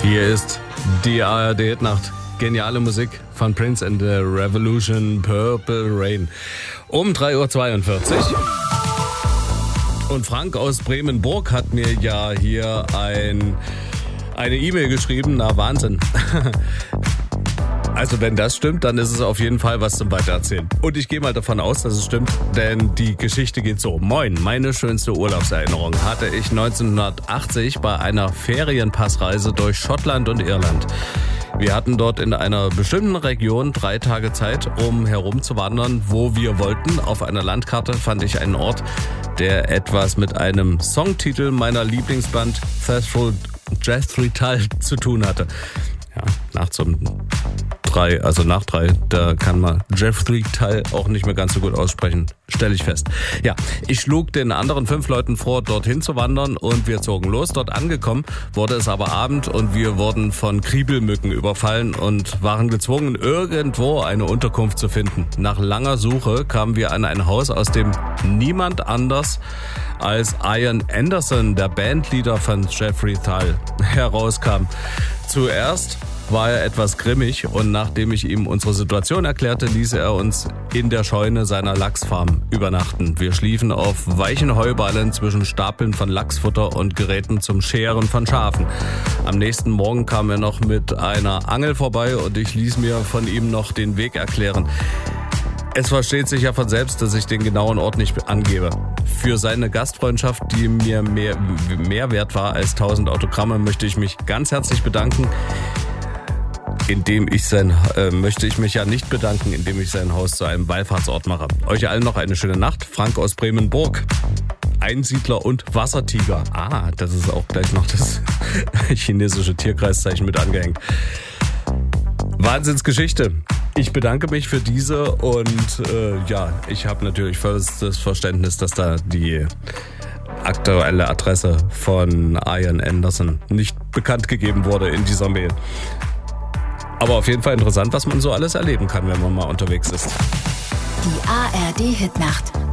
Hier ist die ARD-Nacht. Geniale Musik von Prince and the Revolution, Purple Rain. Um 3.42 Uhr. Und Frank aus Bremenburg hat mir ja hier eine E-Mail geschrieben. Na, Wahnsinn. Also wenn das stimmt, dann ist es auf jeden Fall was zum Weitererzählen. Und ich gehe mal davon aus, dass es stimmt, denn die Geschichte geht so. Moin, meine schönste Urlaubserinnerung hatte ich 1980 bei einer Ferienpassreise durch Schottland und Irland. Wir hatten dort in einer bestimmten Region 3 Tage Zeit, um herumzuwandern, wo wir wollten. Auf einer Landkarte fand ich einen Ort, der etwas mit einem Songtitel meiner Lieblingsband Jethro Tull zu tun hatte. Ja, nach 3, da kann man Jethro Tull auch nicht mehr ganz so gut aussprechen, stelle ich fest. Ja, ich schlug den anderen 5 Leuten vor, dorthin zu wandern und wir zogen los. Dort angekommen wurde es aber Abend und wir wurden von Kriebelmücken überfallen und waren gezwungen, irgendwo eine Unterkunft zu finden. Nach langer Suche kamen wir an ein Haus, aus dem niemand anders als Ian Anderson, der Bandleader von Jethro Tull, herauskam. Zuerst war er etwas grimmig und nachdem ich ihm unsere Situation erklärte, ließ er uns in der Scheune seiner Lachsfarm übernachten. Wir schliefen auf weichen Heuballen zwischen Stapeln von Lachsfutter und Geräten zum Scheren von Schafen. Am nächsten Morgen kam er noch mit einer Angel vorbei und ich ließ mir von ihm noch den Weg erklären. Es versteht sich ja von selbst, dass ich den genauen Ort nicht angebe. Für seine Gastfreundschaft, die mir mehr wert war als 1000 Autogramme, möchte ich mich ganz herzlich bedanken. Möchte ich mich ja nicht bedanken, indem ich sein Haus zu einem Wallfahrtsort mache. Euch allen noch eine schöne Nacht. Frank aus Bremenburg. Einsiedler und Wassertiger. Das ist auch gleich noch das chinesische Tierkreiszeichen mit angehängt. Wahnsinnsgeschichte. Ich bedanke mich für diese und ich habe natürlich vollstes Verständnis, dass da die aktuelle Adresse von Ian Anderson nicht bekannt gegeben wurde in dieser Mail. Aber auf jeden Fall interessant, was man so alles erleben kann, wenn man mal unterwegs ist. Die ARD Hitnacht.